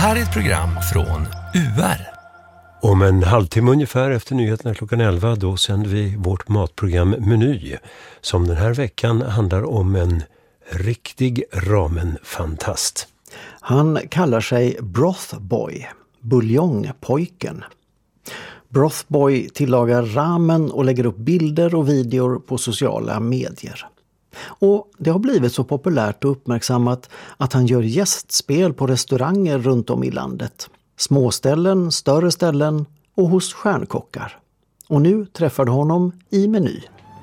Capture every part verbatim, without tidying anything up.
här är ett program från U R. Om en halvtimme ungefär efter nyheterna klockan elva då sänder vi vårt matprogram Meny som den här veckan handlar om en riktig ramenfantast. Han kallar sig Brothboy, buljongpojken. Brothboy tillagar ramen och lägger upp bilder och videor på sociala medier. Och det har blivit så populärt och uppmärksammat att han gör gästspel på restauranger runt om i landet. Småställen, större ställen och hos stjärnkockar. Och nu träffar du honom i Meny.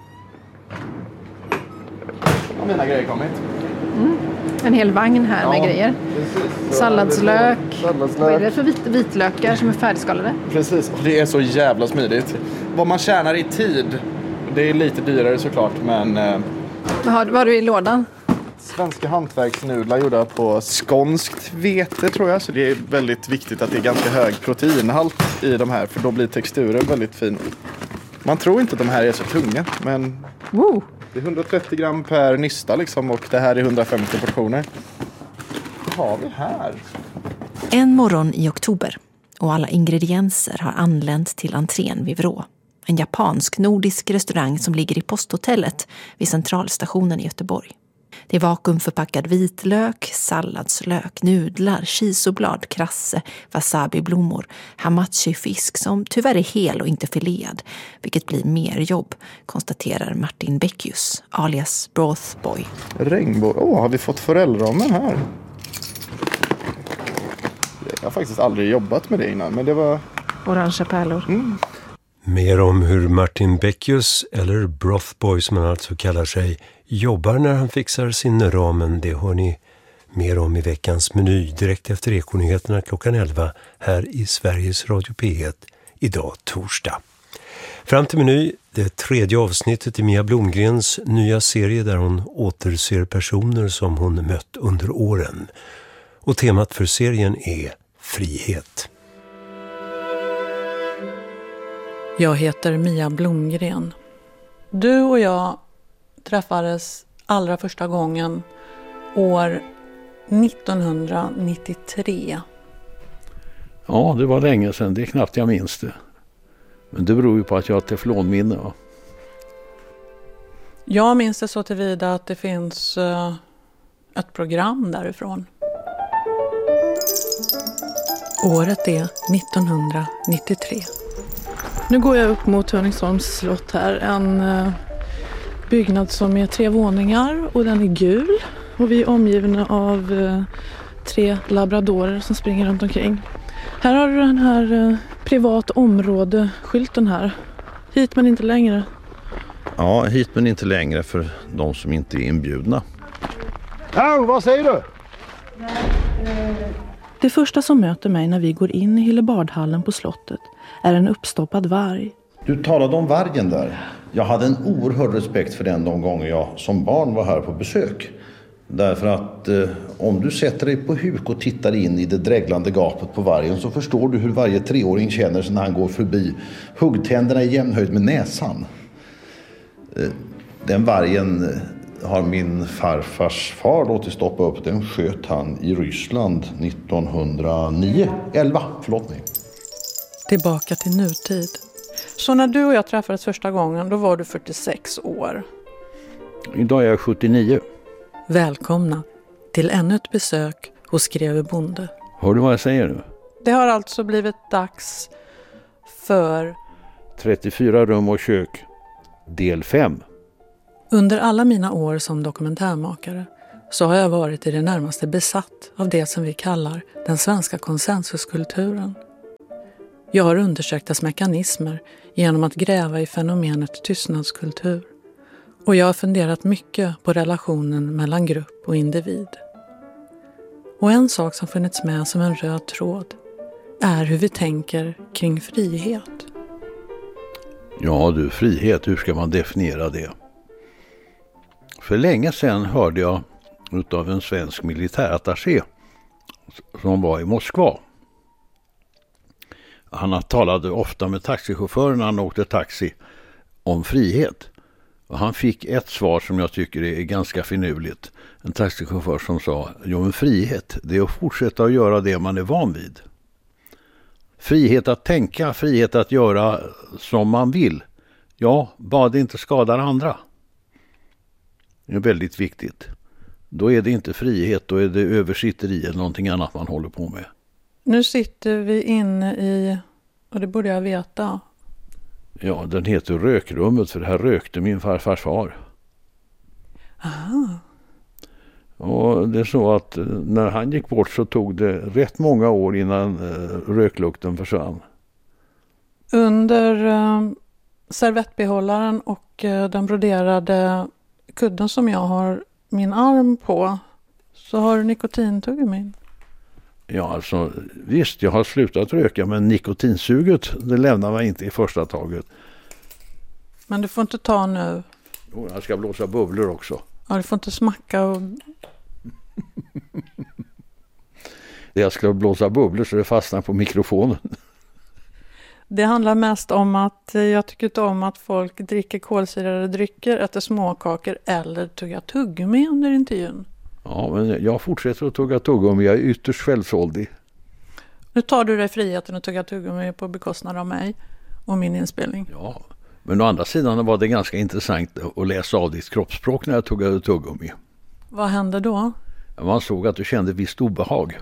Har mina grejer kommit? Mm. En hel vagn här ja, med grejer. Precis. Salladslök. Salladslök. Vad är det för vit vitlökar som är färdigskalade? Precis, och det är så jävla smidigt. Vad man tjänar i tid, det är lite dyrare såklart, men... Eh... Vad har, vad har du i lådan? Svenska hantverksnudlar gjorda på skånskt vete tror jag. Så det är väldigt viktigt att det är ganska hög proteinhalt i de här. För då blir texturen väldigt fin. Man tror inte att de här är så tunga. Men wow. Det är hundratrettio gram per nysta liksom. Och det här är hundrafemtio portioner. Vad har vi här? En morgon i oktober. Och alla ingredienser har anlänt till entrén vid Vrå. En japansk-nordisk restaurang som ligger i posthotellet vid centralstationen i Göteborg. Det är vakuumförpackad vitlök, salladslök, nudlar, shisoblad, krasse, wasabiblommor, hamachi-fisk som tyvärr är hel och inte filead, vilket blir mer jobb, konstaterar Martin Beckius, alias Brothboy. Regnbåge. Åh, oh, har vi fått forellramen här? Jag har faktiskt aldrig jobbat med det innan, men det var... Orangea pärlor. Mm. Mer om hur Martin Beckius, eller Brothboy som han alltså kallar sig, jobbar när han fixar sin ramen. Det hör ni mer om i veckans Meny direkt efter Ekonyheterna klockan elva här i Sveriges Radio P ett idag torsdag. Fram till Meny, det tredje avsnittet i Mia Blomgrens nya serie där hon återser personer som hon mött under åren. Och temat för serien är frihet. Jag heter Mia Blomgren. Du och jag träffades allra första gången år nittonhundranittiotre. Ja, det var länge sedan. Det är knappt jag minns det. Men det beror ju på att jag har teflonminne. Va? Jag minns det så tillvida att det finns uh, ett program därifrån. Året är nittonhundranittiotre. Nu går jag upp mot Hörningsholms slott här. En uh, byggnad som är tre våningar och den är gul. Och vi är omgivna av uh, tre labradorer som springer runt omkring. Här har du den här uh, privat område-skylten här. Hit men inte längre. Ja, hit men inte längre för de som inte är inbjudna. Ja, vad säger du? Det första som möter mig när vi går in i Hillebardhallen på slottet är en uppstoppad varg. Du talade om vargen där. Jag hade en oerhörd respekt för den de gånger jag som barn var här på besök. Därför att eh, om du sätter dig på huk och tittar in i det dräglande gapet på vargen så förstår du hur varje treåring känner sig när han går förbi. Huggtänderna i jämnhöjd med näsan. Eh, den vargen eh, har min farfars far låtit stoppa upp. Den sköt han i Ryssland nittonhundranio. elva, förlåt mig. Tillbaka till nutid. Så när du och jag träffades första gången, då var du fyrtiosex år. Idag är jag sjuttionio. Välkomna till ännu ett besök hos Greve Bonde. Hör du vad jag säger nu? Det har alltså blivit dags för... trettiofyra rum och kök, del fem. Under alla mina år som dokumentärmakare så har jag varit i det närmaste besatt av det som vi kallar den svenska konsensuskulturen. Jag har undersökt dess mekanismer genom att gräva i fenomenet tystnadskultur. Och jag har funderat mycket på relationen mellan grupp och individ. Och en sak som funnits med som en röd tråd är hur vi tänker kring frihet. Ja du, frihet, hur ska man definiera det? För länge sedan hörde jag utav en svensk militärattaché som var i Moskva. Han talade ofta med taxichauffören när han åkte taxi om frihet. Och han fick ett svar som jag tycker är ganska finurligt. En taxichaufför som sa, jo men frihet, det är att fortsätta att göra det man är van vid. Frihet att tänka, frihet att göra som man vill. Ja, bara det inte skadar andra. Det är väldigt viktigt. Då är det inte frihet, då är det översitteri eller någonting annat man håller på med. Nu sitter vi inne i, och det borde jag veta. Ja, den heter rökrummet för det här rökte min farfars far. Aha. Och det är så att när han gick bort så tog det rätt många år innan röklukten försvann. Under eh, servettbehållaren och eh, den broderade kudden som jag har min arm på så har du nikotintuggummin. Ja, alltså visst, jag har slutat röka men nikotinsuget, det lämnar mig inte i första taget. Men du får inte ta nu. Jo, jag ska blåsa bubblor också. Ja, du får inte smacka och... Jag ska blåsa bubblor så det fastnar på mikrofonen. Det handlar mest om att jag tycker inte om att folk dricker kolsyrade drycker, äter småkakor eller tuggar tuggummi under intervjun. Ja, men jag fortsätter att tugga tuggummi. Jag är ytterst självsvåldig. Nu tar du dig friheten att tugga tuggummi på bekostnad av mig och min inspelning. Ja, men å andra sidan var det ganska intressant att läsa av ditt kroppsspråk när jag tuggade tuggummi. Vad hände då? Man såg att du kände visst obehag.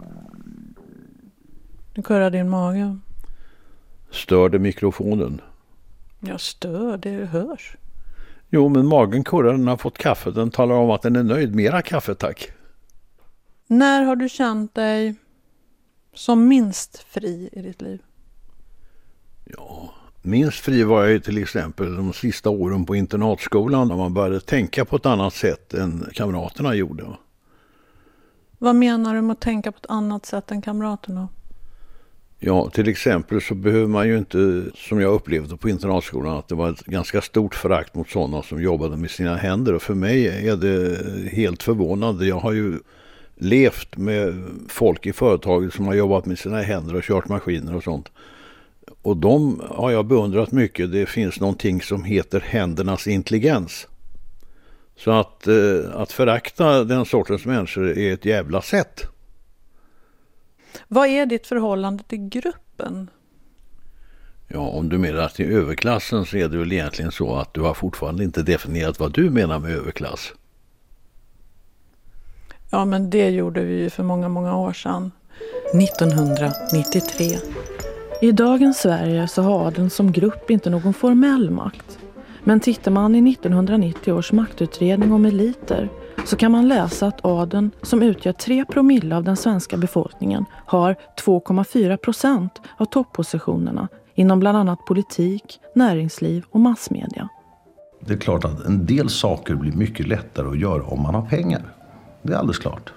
Du kurrar din mage. Störde mikrofonen? Jag stör, det hörs. Jo, men magen kurrar, den har fått kaffe. Den talar om att den är nöjd. Mera kaffe, tack. När har du känt dig som minst fri i ditt liv? Ja, minst fri var jag ju till exempel de sista åren på internatskolan när man började tänka på ett annat sätt än kamraterna gjorde. Vad menar du med att tänka på ett annat sätt än kamraterna? Ja, till exempel så behöver man ju inte, som jag upplevde på internatskolan, att det var ett ganska stort förakt mot sådana som jobbade med sina händer. Och för mig är det helt förvånande. Jag har ju levt med folk i företaget som har jobbat med sina händer och kört maskiner och sånt. Och de har jag beundrat mycket. Det finns någonting som heter händernas intelligens. Så att, att förakta den sortens människor är ett jävla sätt. Vad är ditt förhållande till gruppen? Ja, om du menar till överklassen så är det väl egentligen så att du har fortfarande inte definierat vad du menar med överklass. Ja, men det gjorde vi ju för många, många år sedan. nittonhundranittiotre. I dagens Sverige så har den som grupp inte någon formell makt. Men tittar man i nittonhundranittio års maktutredning om eliter så kan man läsa att adeln, som utgör tre promille av den svenska befolkningen, har två komma fyra procent av toppositionerna inom bland annat politik, näringsliv och massmedia. Det är klart att en del saker blir mycket lättare att göra om man har pengar. Det är alldeles klart.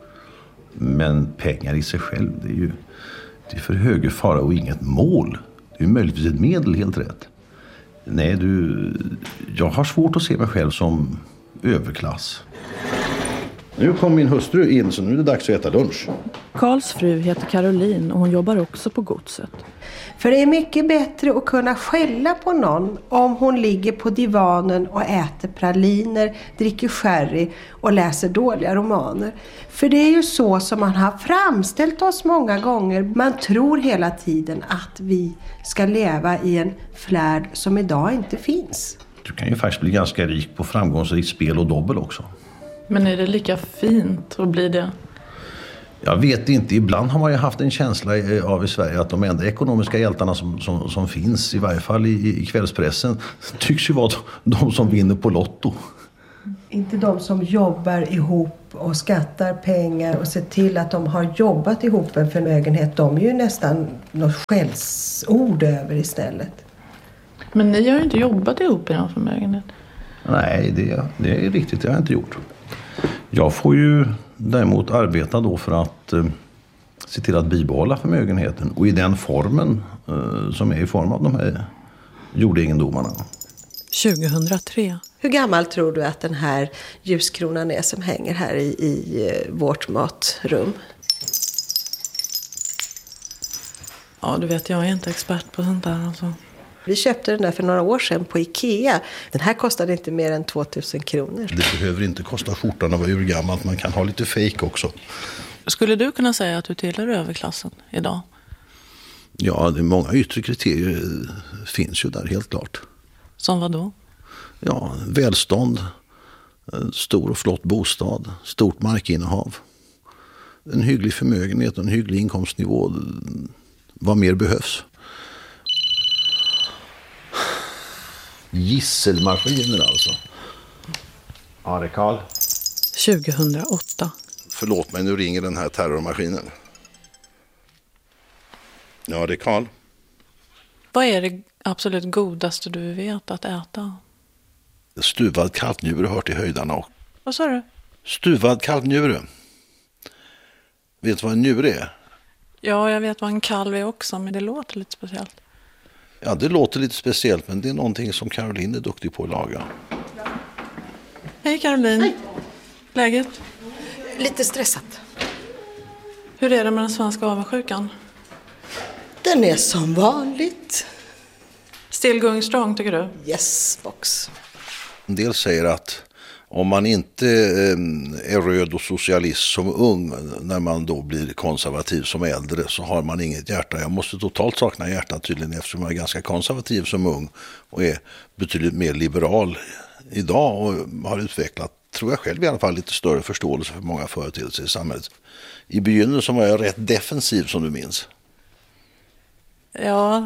Men pengar i sig själv, det är ju det är för hög fara och inget mål. Det är möjligtvis ett medel, helt rätt. Nej, du, jag har svårt att se mig själv som överklass. Nu kom min hustru in, så nu är det dags att äta lunch. Karls fru heter Caroline och hon jobbar också på godset. För det är mycket bättre att kunna skälla på någon om hon ligger på divanen och äter praliner, dricker sherry och läser dåliga romaner. För det är ju så som man har framställt oss många gånger. Man tror hela tiden att vi ska leva i en flärd som idag inte finns. Du kan ju faktiskt bli ganska rik på framgångsrikt spel och dobbel också. Men är det lika fint att bli det? Jag vet inte, ibland har man ju haft en känsla av i Sverige att de enda ekonomiska hjältarna som, som, som finns, i varje fall i, i kvällspressen, tycks ju vara de som vinner på lotto. Inte de som jobbar ihop och skattar pengar och ser till att de har jobbat ihop en förmögenhet. De är ju nästan något skällsord över istället. Men ni har ju inte jobbat ihop i någon förmögenhet. Nej, det, det är riktigt, det har jag inte gjort. Jag får ju däremot arbeta då för att eh, se till att bibehålla förmögenheten. Och i den formen eh, som är i form av de här jordegendomarna. tjugohundratre. Hur gammal tror du att den här ljuskronan är som hänger här i, i eh, vårt matrum? Ja, du vet, jag är inte expert på sånt där alltså. Vi köpte den där för några år sedan på Ikea. Den här kostade inte mer än tvåtusen kronor. Det behöver inte kosta skjortan att vara urgammalt. Man kan ha lite fake också. Skulle du kunna säga att du tillhör överklassen idag? Ja, det är många yttre kriterier finns ju där helt klart. Som vad då? Ja, välstånd, stor och flott bostad, stort markinnehav. En hygglig förmögenhet och en hygglig inkomstnivå. Vad mer behövs? Gisselmaskiner alltså. Ja, det är Karl. tjugohundraåtta. Förlåt mig, nu ringer den här terrormaskinen. Ja, det är Karl. Vad är det absolut godaste du vet att äta? Stuvad kalvnjure hör till höjdarna. Och... Vad sa du? Stuvad kalvnjure. Vet du vad en njure är? Ja, jag vet vad en kalv är också, men det låter lite speciellt. Ja, det låter lite speciellt, men det är någonting som Caroline är duktig på att laga. Hej Caroline. Hej. Läget? Lite stressat. Hur är det med den svenska avundsjukan? Den är som vanligt. Still going strong, tycker du? Yes, box. En del säger att om man inte är röd och socialist som ung, när man då blir konservativ som äldre, så har man inget hjärta. Jag måste totalt sakna hjärtat tydligen, eftersom jag är ganska konservativ som ung och är betydligt mer liberal idag och har utvecklat, tror jag själv i alla fall, lite större förståelse för många företeelser i samhället. I begynnelsen var jag rätt defensiv, som du minns. Ja,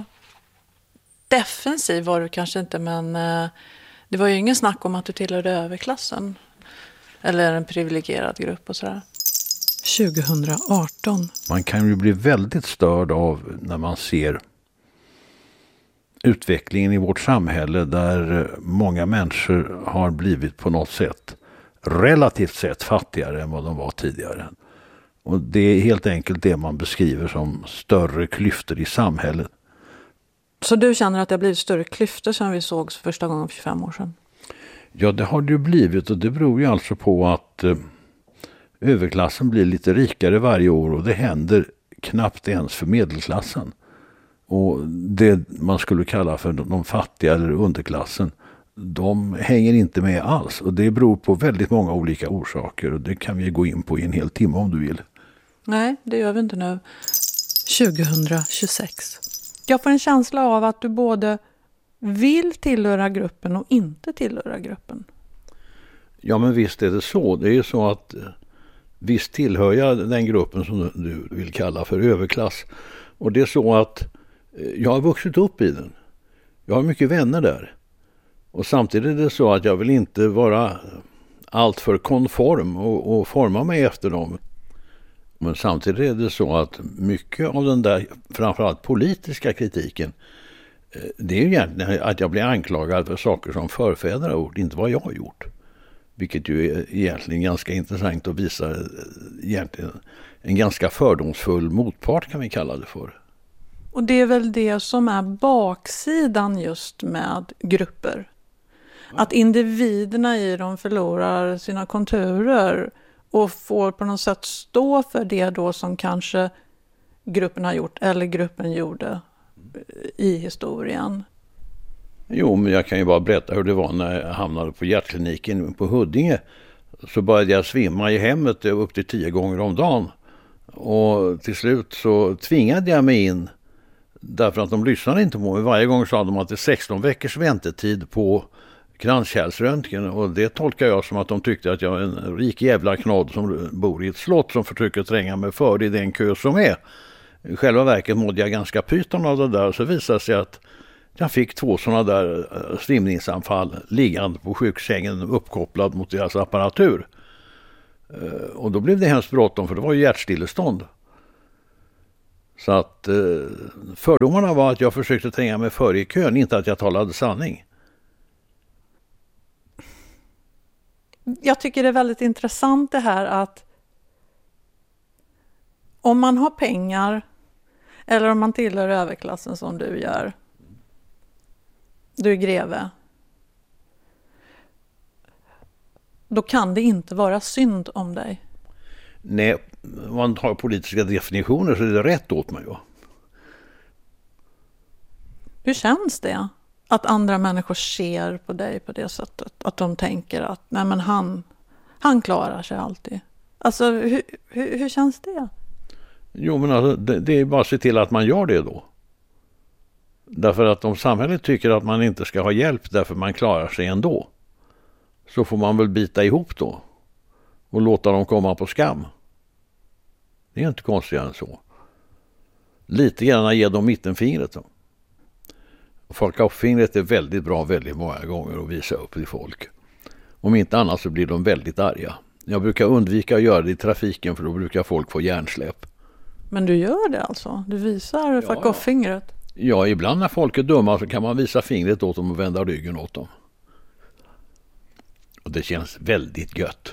defensiv var du kanske inte, men eh, det var ju ingen snack om att du tillhörde överklassen. Eller en privilegierad grupp och sådär. tjugohundraarton. Man kan ju bli väldigt störd av när man ser utvecklingen i vårt samhälle där många människor har blivit på något sätt relativt sett fattigare än vad de var tidigare. Och det är helt enkelt det man beskriver som större klyftor i samhället. Så du känner att det har blivit större klyftor sedan vi sågs första gången för tjugofem år sedan? Ja, det har det ju blivit, och det beror ju alltså på att eh, överklassen blir lite rikare varje år, och det händer knappt ens för medelklassen. Och det man skulle kalla för de fattiga eller underklassen, de hänger inte med alls. Och det beror på väldigt många olika orsaker, och det kan vi gå in på i en hel timme om du vill. Nej, det gör vi inte nu. tjugohundratjugosex. Jag får en känsla av att du både vill tillhöra gruppen och inte tillhöra gruppen. Ja, men visst är det så. Det är ju så att visst tillhör jag den gruppen som du vill kalla för överklass. Och det är så att jag har vuxit upp i den. Jag har mycket vänner där. Och samtidigt är det så att jag vill inte vara alltför konform och, och forma mig efter dem. Men samtidigt är det så att mycket av den där framförallt politiska kritiken, det är ju egentligen att jag blir anklagad för saker som förfäder har gjort, inte vad jag har gjort. Vilket ju är egentligen ganska intressant och visar egentligen en ganska fördomsfull motpart, kan vi kalla det för. Och det är väl det som är baksidan just med grupper. Att individerna i dem förlorar sina konturer och får på något sätt stå för det då som kanske gruppen har gjort eller gruppen gjorde i historien. Jo, men jag kan ju bara berätta hur det var när jag hamnade på hjärtkliniken på Huddinge. Så började jag svimma i hemmet upp till tio gånger om dagen. Och till slut så tvingade jag mig in, därför att de lyssnade inte på mig. Varje gång sa de att det är sexton veckors väntetid på kranskärlsröntgen, och det tolkar jag som att de tyckte att jag är en rik jävla knodd som bor i ett slott som försöker tränga mig för i den kö som är. I själva verket mådde jag ganska pyton av det där, och så visade sig att jag fick två sådana där svimningsanfall liggande på sjuksängen uppkopplad mot deras apparatur. Och då blev det hemskt bråttom, för det var ju hjärtstillestånd. Så att fördomarna var att jag försökte tränga mig före i kön, inte att jag talade sanning. Jag tycker det är väldigt intressant det här att om man har pengar eller om man tillhör överklassen som du gör, du är greve, då kan det inte vara synd om dig. Nej, om man har politiska definitioner så är det rätt åt mig. Va? Hur känns det? Att andra människor ser på dig på det sättet. Att de tänker att nej men han, han klarar sig alltid. Alltså hur, hur, hur känns det? Jo, men alltså, det, det är bara att se till att man gör det då. Därför att om samhället tycker att man inte ska ha hjälp därför man klarar sig ändå, så får man väl bita ihop då och låta dem komma på skam. Det är inte konstigare än så. Lite grann ge dem mittenfingret då. Folk av fingret är väldigt bra väldigt många gånger att visa upp till folk. Om inte annat så blir de väldigt arga. Jag brukar undvika att göra det i trafiken för då brukar folk få hjärnsläpp. Men du gör det alltså? Du visar ja, fuck off-fingret? Ja, ibland när folk är dumma så kan man visa fingret åt dem och vända ryggen åt dem. Och det känns väldigt gött.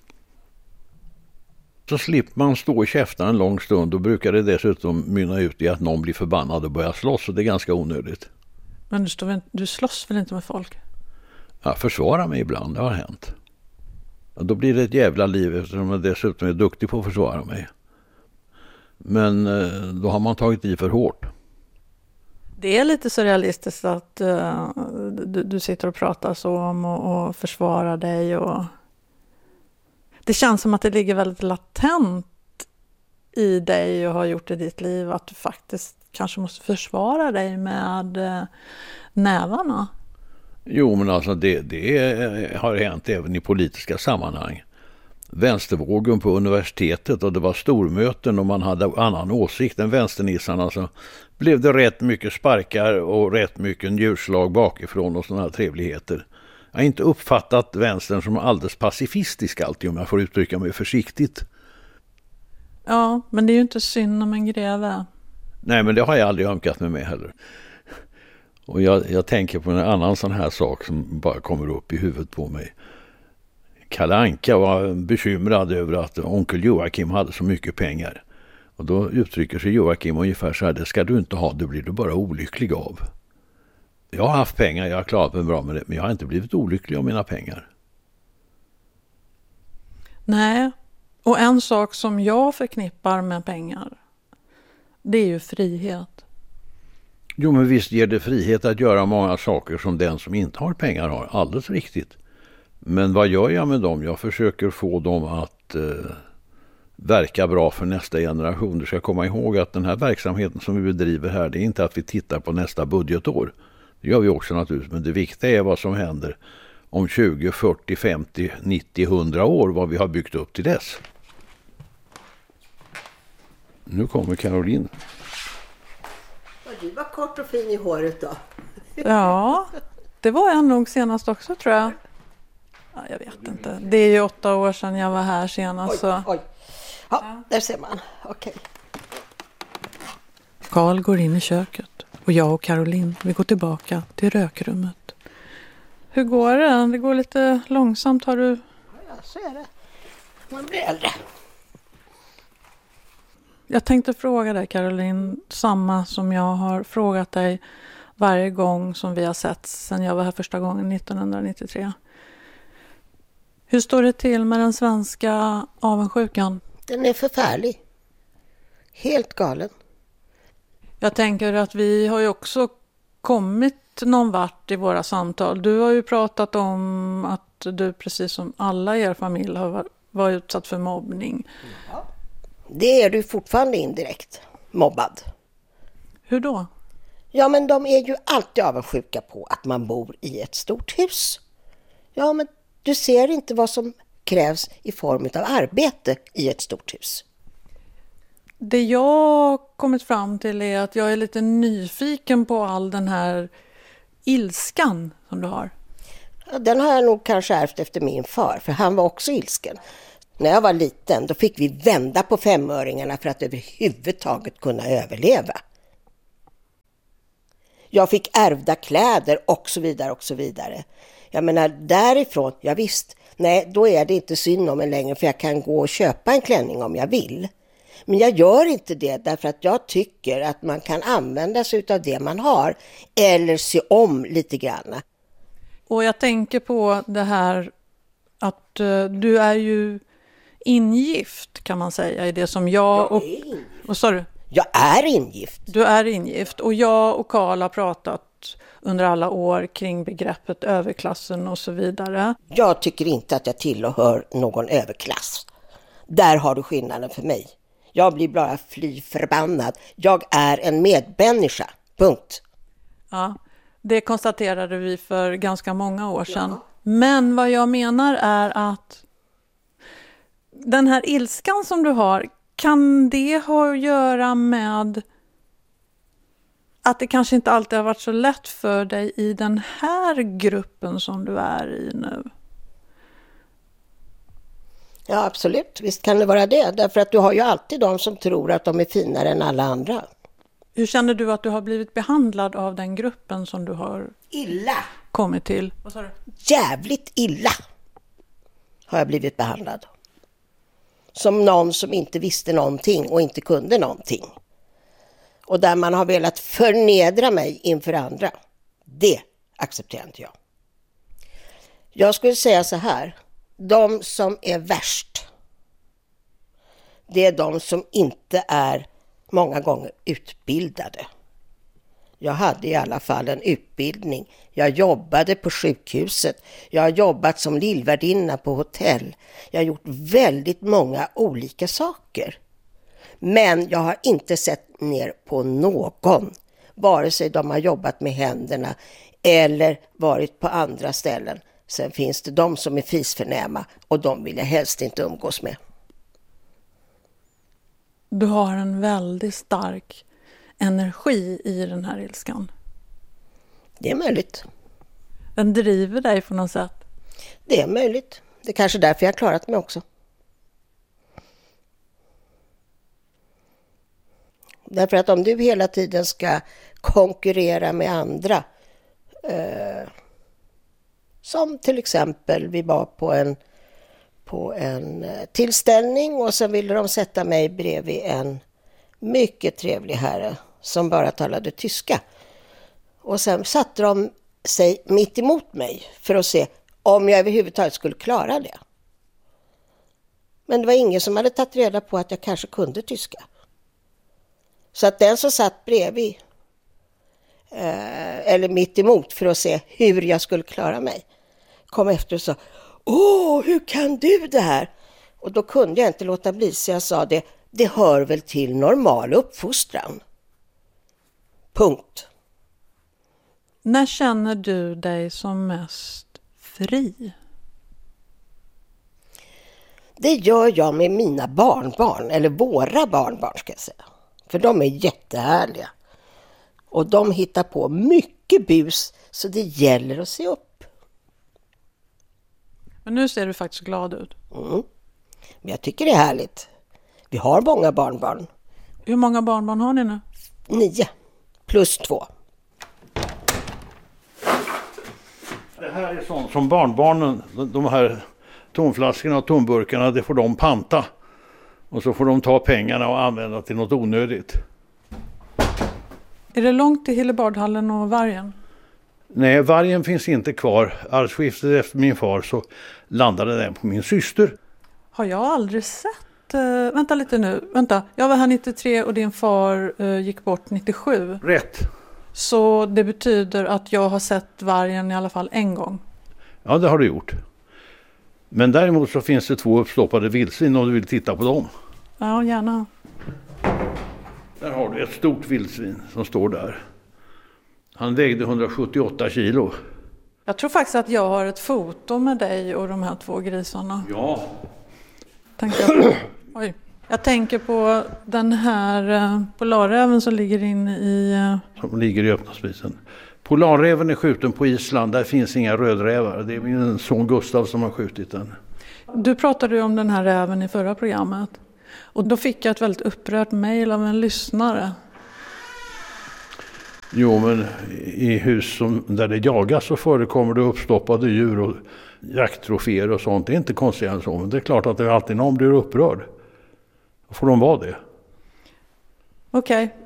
Så slipper man stå i käften en lång stund och brukar det dessutom mynna ut i att någon blir förbannad och börjar slåss, och det är ganska onödigt. Men du, står väl, du slåss väl inte med folk? Ja, försvara mig ibland, det har hänt. Och då blir det ett jävla liv eftersom jag dessutom är duktig på att försvara mig. Men då har man tagit i för hårt. Det är lite surrealistiskt att uh, du, du sitter och pratar så om och, och försvarar dig. Och... Det känns som att det ligger väldigt latent i dig och har gjort i ditt liv att du faktiskt kanske måste försvara dig med uh, nävarna. Jo, men alltså det, det har hänt även i politiska sammanhang. Vänstervågen på universitetet, och det var stormöten och man hade annan åsikt än vänsternissarna, så blev det rätt mycket sparkar och rätt mycket njurslag bakifrån och sådana här trevligheter. Jag har inte uppfattat vänstern som alldeles pacifistisk alltid, om jag får uttrycka mig försiktigt. Ja, men det är ju inte synd om en greve. Nej, men det har jag aldrig ömkat med mig heller. Och jag, jag tänker på en annan sån här sak som bara kommer upp i huvudet på mig. Kalle Anka var bekymrad över att onkel Joakim hade så mycket pengar. Och då uttrycker sig Joakim ungefär så här: det ska du inte ha, det blir du bara olycklig av. Jag har haft pengar, jag har klarat mig bra med det, men jag har inte blivit olycklig av mina pengar. Nej, och en sak som jag förknippar med pengar, det är ju frihet. Jo, men visst ger det frihet att göra många saker som den som inte har pengar har, alldeles riktigt. Men vad gör jag med dem? Jag försöker få dem att eh, verka bra för nästa generation. Du ska komma ihåg att den här verksamheten som vi bedriver här, det är inte att vi tittar på nästa budgetår. Det gör vi också naturligtvis, men det viktiga är vad som händer om tjugo, fyrtio, femtio, nittio, hundra år, vad vi har byggt upp till dess. Nu kommer Caroline. Du var kort och fin i håret då. Ja, det var jag nog senast också, tror jag. Ja, jag vet inte. Det är ju åtta år sedan jag var här senast. Oj, så... oj. Ja, där ser man. Okej. Carl går in i köket och jag och Caroline, vi går tillbaka till rökrummet. Hur går det? Det går lite långsamt, har du? Ja, så är det. Man blir äldre. Jag tänkte fråga dig, Caroline, samma som jag har frågat dig varje gång som vi har sett sedan jag var här första gången nittonhundranittiotre. Hur står det till med den svenska avundsjukan? Den är förfärlig. Helt galen. Jag tänker att vi har ju också kommit någon vart i våra samtal. Du har ju pratat om att du precis som alla i er familj har varit utsatt för mobbning. Ja. Det är du fortfarande indirekt mobbad. Hur då? Ja, men de är ju alltid avundsjuka på att man bor i ett stort hus. Ja, men du ser inte vad som krävs i form av arbete i ett stort hus. Det jag har kommit fram till är att jag är lite nyfiken på all den här ilskan som du har. Ja, den har jag nog kanske ärvt efter min far, för han var också ilsken. När jag var liten då fick vi vända på femöringarna för att överhuvudtaget kunna överleva. Jag fick ärvda kläder och så vidare och så vidare. Jag menar därifrån, ja visst, nej då är det inte synd om mig längre för jag kan gå och köpa en klänning om jag vill. Men jag gör inte det därför att jag tycker att man kan använda sig av det man har eller se om lite grann. Och jag tänker på det här att uh, du är ju ingift kan man säga i det som jag... Jag och, är ingift. Och, sorry. Jag är ingift. Du är ingift och jag och Karl har pratat under alla år kring begreppet överklassen och så vidare. Jag tycker inte att jag tillhör någon överklass. Där har du skillnaden för mig. Jag blir bara fly förbannad. Jag är en medmänniska. Punkt. Ja, det konstaterade vi för ganska många år sedan. Ja. Men vad jag menar är att den här ilskan som du har, kan det ha att göra med att det kanske inte alltid har varit så lätt för dig i den här gruppen som du är i nu? Ja, absolut. Visst kan det vara det. Därför att du har ju alltid de som tror att de är finare än alla andra. Hur känner du att du har blivit behandlad av den gruppen som du har illa kommit till? Vad sa du? Jävligt illa har jag blivit behandlad. Som någon som inte visste någonting och inte kunde någonting. Och där man har velat förnedra mig inför andra. Det accepterar inte jag. Jag skulle säga så här. De som är värst, det är de som inte är många gånger utbildade. Jag hade i alla fall en utbildning. Jag jobbade på sjukhuset. Jag har jobbat som lillvärdinna på hotell. Jag har gjort väldigt många olika saker. Men jag har inte sett ner på någon. Vare sig de har jobbat med händerna eller varit på andra ställen. Sen finns det de som är fisförnäma och de vill jag helst inte umgås med. Du har en väldigt stark energi i den här ilskan. Det är möjligt. Den driver dig på något sätt. Det är möjligt. Det är kanske därför jag har klarat mig också. Därför att om du hela tiden ska konkurrera med andra, eh, som till exempel vi var på en, på en tillställning och så ville de sätta mig bredvid en mycket trevlig herre som bara talade tyska. Och sen satte de sig mitt emot mig för att se om jag överhuvudtaget skulle klara det. Men det var ingen som hade tagit reda på att jag kanske kunde tyska. Så att den som satt bredvid eh, eller mitt emot för att se hur jag skulle klara mig kom efter och sa: åh, hur kan du det här? Och då kunde jag inte låta bli, så jag sa det, det hör väl till normal uppfostran. Punkt. När känner du dig som mest fri? Det gör jag med mina barnbarn, eller våra barnbarn ska jag säga. För de är jättehärliga. Och de hittar på mycket bus, så det gäller att se upp. Men nu ser du faktiskt glad ut. Mm. Men jag tycker det är härligt. Vi har många barnbarn. Hur många barnbarn har ni nu? Nio. Plus två. Det här är sånt som barnbarnen, de här tomflaskorna och tomburkarna, det får de panta. Och så får de ta pengarna och använda till något onödigt. Är det långt till Hillebardhallen och Vargen? Nej, Vargen finns inte kvar. Arvsskiftet efter min far så landade den på min syster. Har jag aldrig sett? Uh, vänta lite nu. Vänta, jag var här nittiotre och din far uh, gick bort nittiosju. Rätt. Så det betyder att jag har sett Vargen i alla fall en gång. Ja, det har du gjort. Men däremot så finns det två uppstoppade vildsvin om du vill titta på dem. Ja, gärna. Där har du ett stort vildsvin som står där. Han vägde hundrasjuttioåtta kilo. Jag tror faktiskt att jag har ett foto med dig och de här två grisarna. Ja. Tänker jag, på. Oj. Jag tänker på den här uh, polarräven som ligger inne i... Uh... Som ligger i öppna spisen. Polarräven är skjuten på Island. Där finns inga rödrävar. Det är min son Gustav som har skjutit den. Du pratade ju om den här räven i förra programmet. Och då fick jag ett väldigt upprört mejl av en lyssnare. Jo, men i hus som, där det jagas så förekommer det uppstoppade djur och jakttroféer och sånt. Det är inte konstigt än så. Men det är klart att det är alltid någon blir upprörd. Då får de vara det. Okej. Okay.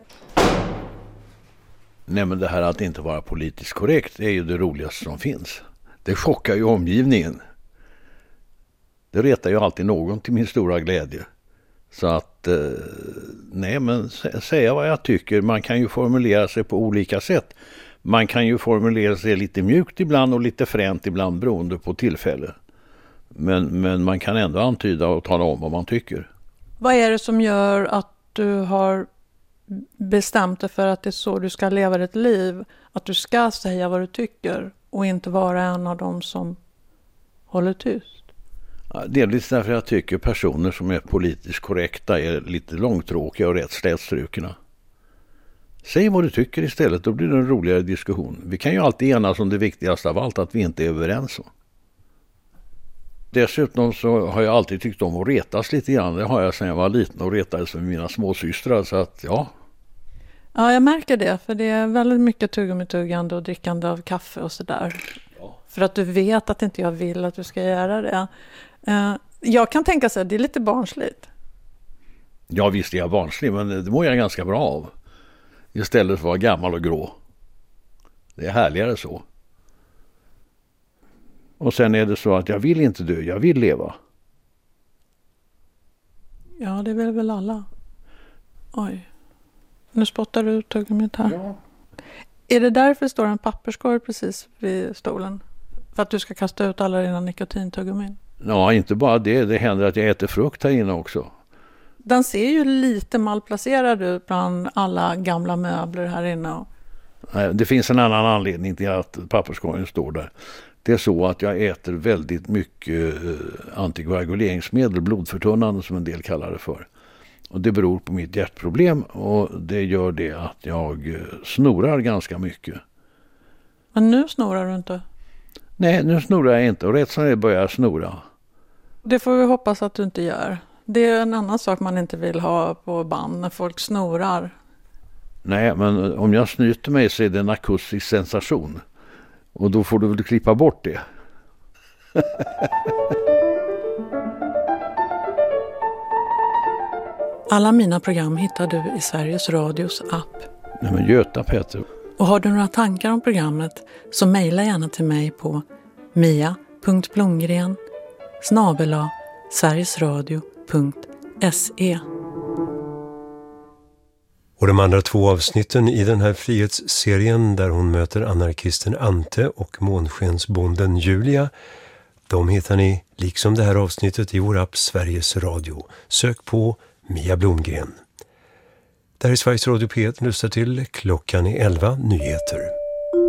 Nej, men det här att inte vara politiskt korrekt är ju det roligaste som finns. Det chockar ju omgivningen. Det retar ju alltid någon till min stora glädje. Så att eh, Nej, men säga vad jag tycker. Man kan ju formulera sig på olika sätt. Man kan ju formulera sig lite mjukt ibland och lite fränt ibland beroende på tillfälle. Men, men man kan ändå antyda och tala om vad man tycker. Vad är det som gör att du har bestämt dig för att det är så du ska leva ditt liv? Att du ska säga vad du tycker och inte vara en av dem som håller tyst? Ja, delvis därför jag tycker personer som är politiskt korrekta är lite långtråkiga och rätt slätstrukna. Säg vad du tycker istället, då blir det en roligare diskussion. Vi kan ju alltid enas om det viktigaste av allt, att vi inte är överens om. Dessutom så har jag alltid tyckt om att retas lite grann. Det har jag sedan jag var liten och retades med mina småsystrar, så att ja. Ja, jag märker det, för det är väldigt mycket tuggummi-tuggande och drickande av kaffe och sådär. Ja. För att du vet att inte jag vill att du ska göra det. Jag kan tänka sig att det är lite barnsligt. Ja, visst är jag barnslig, men det mår jag ganska bra av. Istället för att vara gammal och grå. Det är härligare så. Och sen är det så att jag vill inte dö, jag vill leva. Ja, det vill väl alla. Oj. Nu spottar du ut tuggummit här. Ja. Är det därför står en papperskorg precis vid stolen? För att du ska kasta ut alla dina nikotintuggumin? Ja, inte bara det. Det händer att jag äter frukt här inne också. Den ser ju lite malplacerad ut bland alla gamla möbler här inne. Nej, det finns en annan anledning till att papperskorgen står där. Det är så att jag äter väldigt mycket antikoaguleringsmedel, blodförtunnande som en del kallar det för. Och det beror på mitt hjärtproblem och det gör det att jag snorar ganska mycket. Men nu snorar du inte? Nej, nu snorar jag inte och rätt som det börjar snora. Det får vi hoppas att du inte gör. Det är en annan sak man inte vill ha på band när folk snorar. Nej, men om jag snyter mig så är det en akustisk sensation. Och då får du väl klippa bort det. Alla mina program hittar du i Sveriges Radios app. Nej, men Göta Petter. Och har du några tankar om programmet så mejla gärna till mig på mia punkt blomgren snabel-a sverigesradio punkt se. Och de andra två avsnitten i den här frihetsserien där hon möter anarkisten Ante och månskensbonden Julia, de hittar ni liksom det här avsnittet i vår app Sveriges Radio. Sök på Mia Blomgren. Där är Sveriges Radio P ett, lyssnar till klockan är elva, nyheter.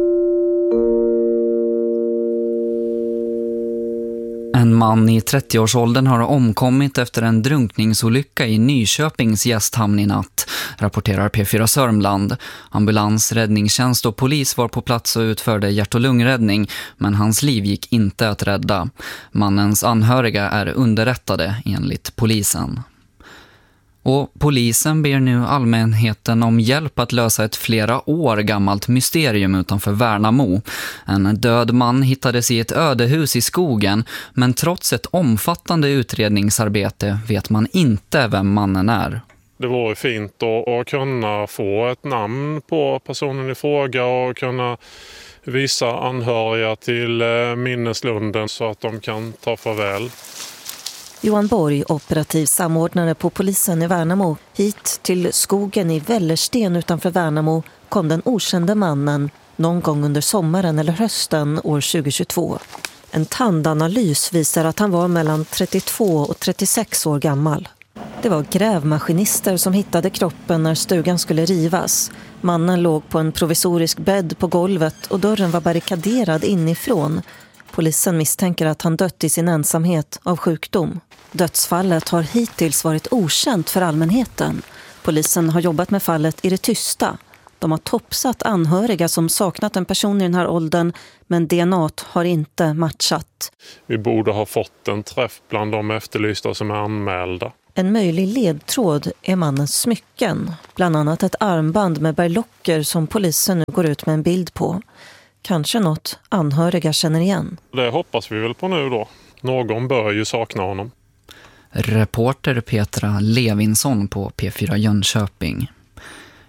En man i trettioårsåldern har omkommit efter en drunkningsolycka i Nyköpings gästhamn i natt, rapporterar P fyra Sörmland. Ambulans, räddningstjänst och polis var på plats och utförde hjärt- och lungräddning, men hans liv gick inte att rädda. Mannens anhöriga är underrättade enligt polisen. Och polisen ber nu allmänheten om hjälp att lösa ett flera år gammalt mysterium utanför Värnamo. En död man hittades i ett ödehus i skogen, men trots ett omfattande utredningsarbete vet man inte vem mannen är. Det vore fint att, att kunna få ett namn på personen i fråga och kunna visa anhöriga till minneslunden så att de kan ta farväl. Johan Borg, operativ samordnare på polisen i Värnamo. Hit till skogen i Vällersten utanför Värnamo kom den okände mannen någon gång under sommaren eller hösten år tjugohundratjugotvå. En tandanalys visar att han var mellan trettiotvå och trettiosex år gammal. Det var grävmaskinister som hittade kroppen när stugan skulle rivas. Mannen låg på en provisorisk bädd på golvet och dörren var barrikaderad inifrån. Polisen misstänker att han dött i sin ensamhet av sjukdom. Dödsfallet har hittills varit okänt för allmänheten. Polisen har jobbat med fallet i det tysta. De har topsat anhöriga som saknat en person i den här åldern, men D N A har inte matchat. Vi borde ha fått en träff bland de efterlysta som är anmälda. En möjlig ledtråd är mannens smycken. Bland annat ett armband med berlocker som polisen nu går ut med en bild på. Kanske något anhöriga känner igen. Det hoppas vi väl på nu då. Någon bör ju sakna honom. Reporter Petra Levinsson på P fyra Jönköping.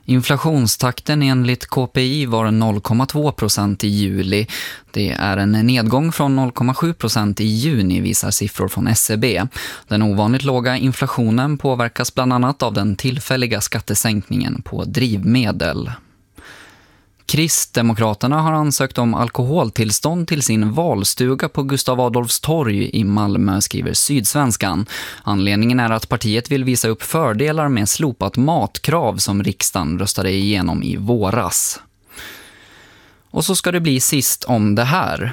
Inflationstakten enligt K P I var noll komma två procent i juli. Det är en nedgång från noll komma sju procent i juni, visar siffror från S C B. Den ovanligt låga inflationen påverkas bland annat av den tillfälliga skattesänkningen på drivmedel. Kristdemokraterna har ansökt om alkoholtillstånd till sin valstuga på Gustav Adolfs torg i Malmö, skriver Sydsvenskan. Anledningen är att partiet vill visa upp fördelar med slopat matkrav som riksdagen röstade igenom i våras. Och så ska det bli sist om det här.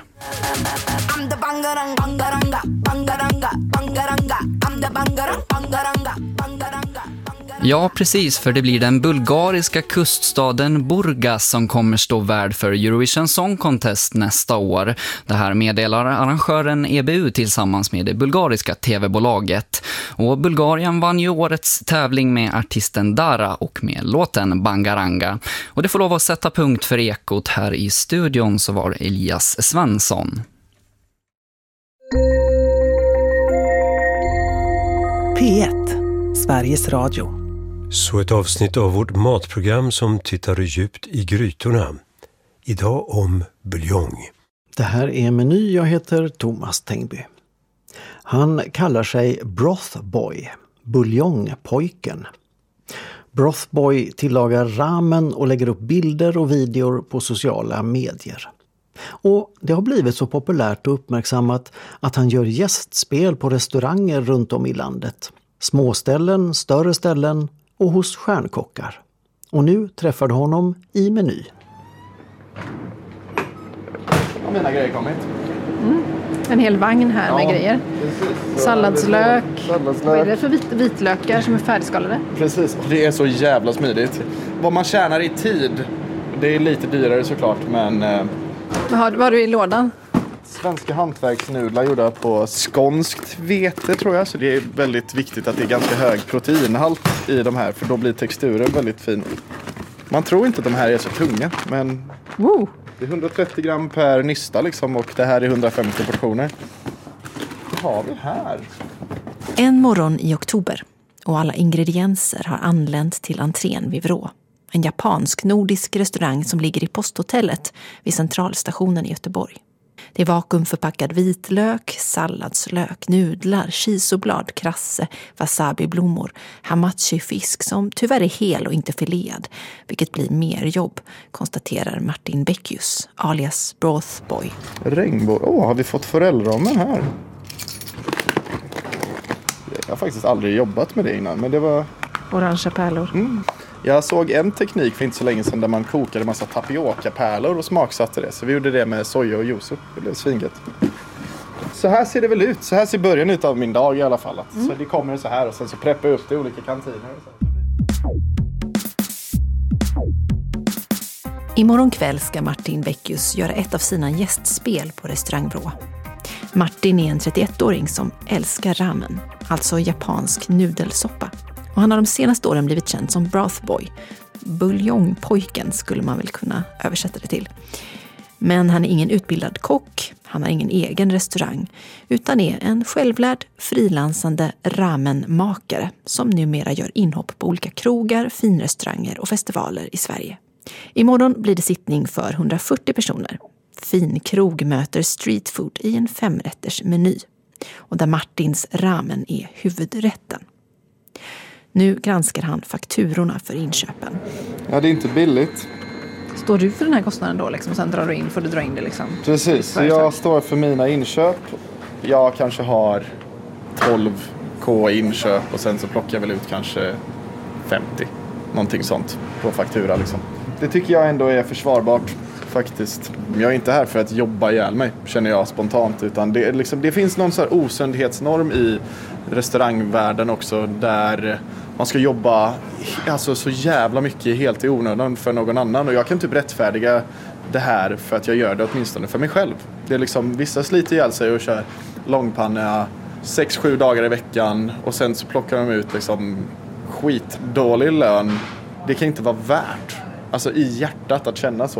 Ja, precis, för det blir den bulgariska kuststaden Burgas som kommer stå värd för Eurovision Song Contest nästa år. Det här meddelar arrangören E B U tillsammans med det bulgariska tv-bolaget. Och Bulgarien vann ju årets tävling med artisten Dara och med låten Bangaranga. Och det får lov att sätta punkt för ekot. Här i studion så var Elias Svensson. P ett, Sveriges Radio. Så ett avsnitt av vårt matprogram som tittar djupt i grytorna. Idag om buljong. Det här är Meny, jag heter Thomas Tengby. Han kallar sig Broth Boy, buljongpojken. Broth Boy tillagar ramen och lägger upp bilder och videor på sociala medier. Och det har blivit så populärt och uppmärksammat att han gör gästspel på restauranger runt om i landet. Småställen, större ställen och hos stjärnkockar. Och nu träffar du honom i Meny. Har mina grejer kommit? Mm. En hel vagn här ja, med grejer. Precis. Salladslök. Salladslök. Vad är det för vit- vitlökar som är färdigskalade? Precis, det är så jävla smidigt. Vad man tjänar i tid, det är lite dyrare såklart, men... Eh... Vad har, vad har du i lådan? Svenska hantverksnudlar gjorda på skånskt vete tror jag. Så det är väldigt viktigt att det är ganska hög proteinhalt i de här. För då blir texturen väldigt fin. Man tror inte att de här är så tunga. Men wow. Det är hundratrettio gram per nysta liksom. Och det här är hundrafemtio portioner. Vad har vi här? En morgon i oktober. Och alla ingredienser har anlänt till entrén vid Vrå. En japansk-nordisk restaurang som ligger i posthotellet vid centralstationen i Göteborg. Det är vakuumförpackad vitlök, salladslök, nudlar, shisoblad, krasse, wasabiblommor, hamachi-fisk som tyvärr är hel och inte filead, vilket blir mer jobb, konstaterar Martin Beckius, alias Broth Boy. Regnbåge. Åh, har vi fått forellramen här? Jag har faktiskt aldrig jobbat med det innan, men det var... Orangea pärlor. Mm. Jag såg en teknik för inte så länge sedan där man kokade en massa tapioca-pärlor och smaksatte det. Så vi gjorde det med soja och yuzu. Det blev svingött. Så här ser det väl ut. Så här ser början ut av min dag i alla fall. Mm. Så det kommer så här och sen så preppar jag upp det i olika kantiner. Imorgon kväll ska Martin Beckius göra ett av sina gästspel på restaurang Vrå. Martin är en trettioettåring som älskar ramen, alltså japansk nudelsoppa. Och han har de senaste åren blivit känd som Broth Boy. Buljongpojken skulle man väl kunna översätta det till. Men han är ingen utbildad kock, han har ingen egen restaurang, utan är en självlärd, frilansande ramenmakare som numera gör inhopp på olika krogar, finrestauranger och festivaler i Sverige. Imorgon blir det sittning för hundrafyrtio personer. Finkrog möter streetfood i en femrätters meny. Och där Martins ramen är huvudrätten. Nu granskar han fakturorna för inköpen. Ja, det är inte billigt. Står du för den här kostnaden då liksom? Sen drar du in, får du dra in det liksom? Precis, så jag står för mina inköp. Jag kanske har tolv k inköp och sen så plockar jag väl ut kanske femtio. Någonting sånt på faktura liksom. Det tycker jag ändå är försvarbart faktiskt. Jag är inte här för att jobba ihjäl mig, känner jag spontant. Utan det, liksom, det finns någon så här osundhetsnorm i restaurangvärlden också där man ska jobba alltså, så jävla mycket helt i onödan för någon annan. Och jag kan typ rättfärdiga det här för att jag gör det åtminstone för mig själv. Det är liksom, vissa sliter ihjäl sig och kör långpanna sex sju dagar i veckan och sen så plockar de ut liksom skitdålig lön. Det kan inte vara värt, alltså i hjärtat att känna så.